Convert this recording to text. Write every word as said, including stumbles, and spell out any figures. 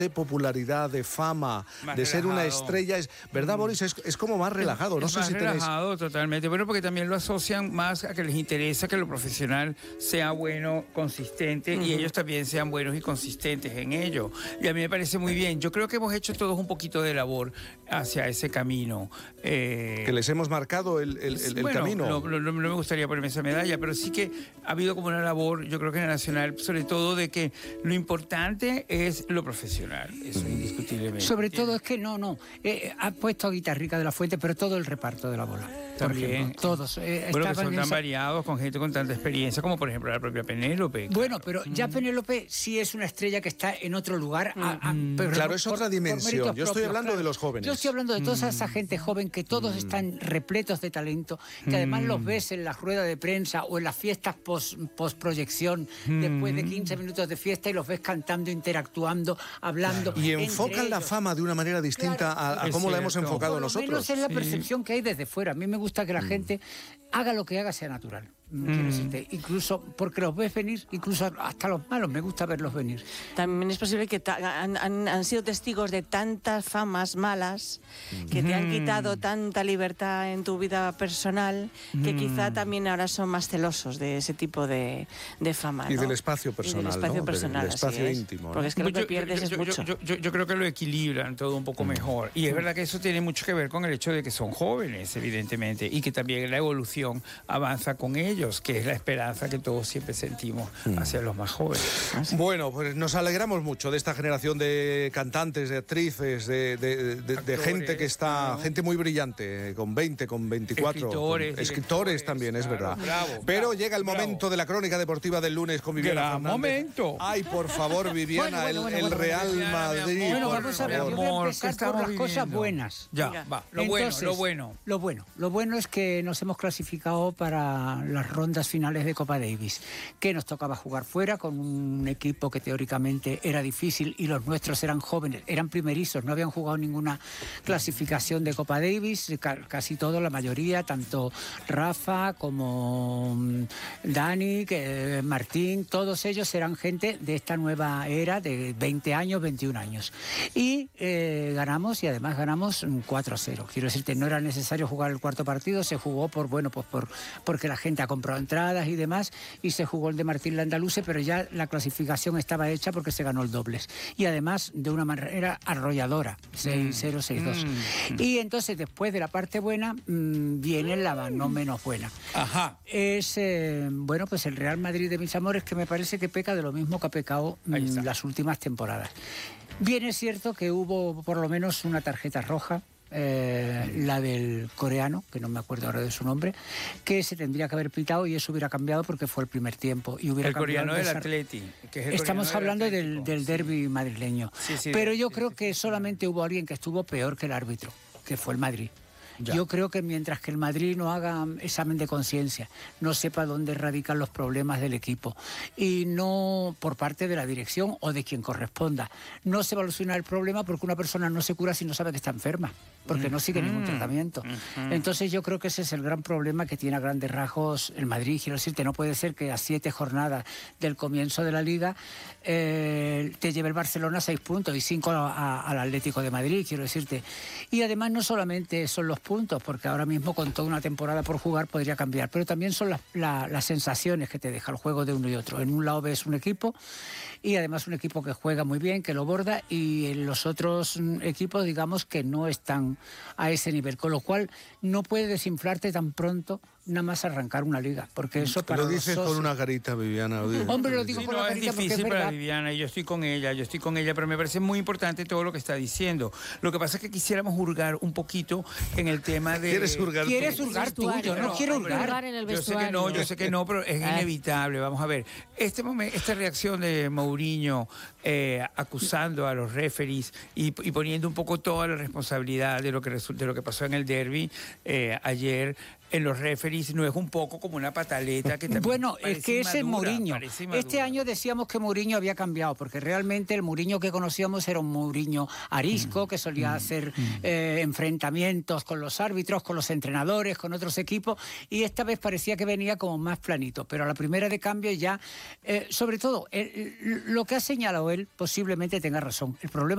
de popularidad, de fama, más de ser relajado. una estrella, es verdad, Boris, es, es como más relajado. No es sé más si tenéis... relajado totalmente. Bueno, porque también lo asocian más a que les interesa que lo profesional sea bueno, consistente, uh-huh. y ellos también sean buenos y consistentes en ello. Y a mí me parece muy bien. Yo creo que hemos hecho todos un poquito de labor hacia ese camino. Eh, que les hemos marcado el, el, el, el bueno, camino. No, no, no me gustaría ponerme esa medalla, pero sí que ha habido como una labor, yo creo que en el Nacional, sobre todo de que lo importante es lo profesional. Eso es indiscutiblemente. Sobre todo es que no, no. Eh, ha puesto a Guitarrica de la Fuente, pero todo el reparto de la bola. También. Ejemplo, todos. Eh, bueno, que son tan esa... variados, con gente con tanta experiencia, como por ejemplo la propia Penélope. Claro. Bueno, pero ya mm. Penélope sí es una estrella que está en otro lugar. Mm. A, a, pero claro, es otra por, dimensión. Por Yo estoy hablando claro. de los jóvenes. Yo estoy hablando de toda esa gente joven que todos mm. están repletos de talento, que además mm. los ves en las ruedas de prensa o en las fiestas post, post proyección, mm. después de quince minutos de fiesta, y los ves cantando, interactuando, hablando. Claro. Y enfocan la fama de una manera distinta claro. a, a cómo la hemos enfocado por lo nosotros. Menos es la sí. percepción que hay desde fuera. A mí me gusta que la mm. gente haga lo que haga sea natural. Mm. Decirte, incluso porque los ves venir, incluso hasta los malos, me gusta verlos venir. También es posible que han, han, han sido testigos de tantas famas malas que mm. te han quitado tanta libertad en tu vida personal que mm. quizá también ahora son más celosos de ese tipo de, de fama. Y ¿no? del espacio personal, y del espacio ¿no? personal, del espacio es. íntimo. ¿no? Porque es que lo que yo, pierdes yo, es yo, mucho. Yo, yo, yo creo que lo equilibran todo un poco mm. mejor. Y es verdad que eso tiene mucho que ver con el hecho de que son jóvenes, evidentemente, y que también la evolución avanza con ellos, que es la esperanza que todos siempre sentimos hacia los más jóvenes. Bueno, pues nos alegramos mucho de esta generación de cantantes, de actrices, de, de, de, Actores, de gente que está, ¿no? gente muy brillante, con veinte, con veinticuatro. Escritores. Con, escritores también, claro, es verdad. Bravo, Pero bravo, llega el bravo. momento de la crónica deportiva del lunes con Viviana Gran Fernández. momento. Ay, por favor, Viviana, bueno, bueno, el, bueno, el Real Viviana, Madrid. Bueno, por vamos a ver, favor. yo voy a empezar por las viviendo? cosas buenas. Ya, Venga. va. Lo Entonces, bueno, lo bueno. Lo bueno. Lo bueno es que nos hemos clasificado para las rondas finales de Copa Davis, que nos tocaba jugar fuera con un equipo que teóricamente era difícil y los nuestros eran jóvenes, eran primerizos, no habían jugado ninguna clasificación de Copa Davis, casi todos, la mayoría, tanto Rafa como Dani, que, Martín, todos ellos eran gente de esta nueva era de veinte años, veintiún años. Y eh, ganamos, y además ganamos cuatro a cero. Quiero decirte, no era necesario jugar el cuarto partido, se jugó por, bueno, pues por, porque la gente ha comprado entradas y demás, y se jugó el de Martín Landaluce, pero ya la clasificación estaba hecha porque se ganó el dobles. Y además de una manera arrolladora, seis cero, seis dos. Mm. Y entonces, después de la parte buena, mmm, viene la no menos buena. Ajá. Es, eh, bueno, pues el Real Madrid de mis amores, que me parece que peca de lo mismo que ha pecado mmm, las últimas temporadas. Bien es cierto que hubo por lo menos una tarjeta roja, Eh, la del coreano, que no me acuerdo ahora de su nombre, que se tendría que haber pitado y eso hubiera cambiado porque fue el primer tiempo. Y hubiera el coreano del esa... Atleti. Que es el Estamos hablando del, del, del derbi madrileño. Sí, sí, Pero yo sí, creo sí, que sí, solamente hubo alguien que estuvo peor que el árbitro, que fue el Madrid. Ya. Yo creo que mientras que el Madrid no haga examen de conciencia, no sepa dónde radican los problemas del equipo y no por parte de la dirección o de quien corresponda, no se va a solucionar el problema porque una persona no se cura si no sabe que está enferma, porque mm. no sigue mm. ningún tratamiento. Mm. Entonces yo creo que ese es el gran problema que tiene a grandes rasgos el Madrid. Quiero decirte, no puede ser que a siete jornadas del comienzo de la Liga eh, te lleve el Barcelona seis puntos y cinco a, a, al Atlético de Madrid, quiero decirte. Y además no solamente son los puntos, porque ahora mismo con toda una temporada por jugar podría cambiar, pero también son las, la, las sensaciones que te deja el juego de uno y otro. En un lado ves un equipo y además un equipo que juega muy bien, que lo borda, y en los otros equipos digamos que no están a ese nivel, con lo cual no puedes desinflarte tan pronto nada más arrancar una liga, porque eso para lo dices los con una carita, Viviana. Hombre, lo digo sí, con no, la carita es difícil porque es para verdad. Viviana, y yo estoy con ella, yo estoy con ella, pero me parece muy importante todo lo que está diciendo. Lo que pasa es que quisiéramos hurgar un poquito en el tema de... ¿Quieres hurgar tú? ¿Quieres hurgar tú? Yo no, no quiero hurgar. En el yo sé que no, yo sé que no, pero es Ah. inevitable. Vamos a ver, este momento, esta reacción de Mourinho eh, acusando a los referees y, y poniendo un poco toda la responsabilidad de lo que, de lo que pasó en el derbi eh, ayer en los referees, no es un poco como una pataleta que también bueno, es que ese es Mourinho. Este madura. año decíamos que Mourinho había cambiado, porque realmente el Mourinho que conocíamos era un Mourinho arisco, mm, que solía mm, hacer mm. Eh, enfrentamientos con los árbitros, con los entrenadores, con otros equipos, y esta vez parecía que venía como más planito, pero a la primera de cambio ya, eh, sobre todo, el, lo que ha señalado él posiblemente tenga razón. El problema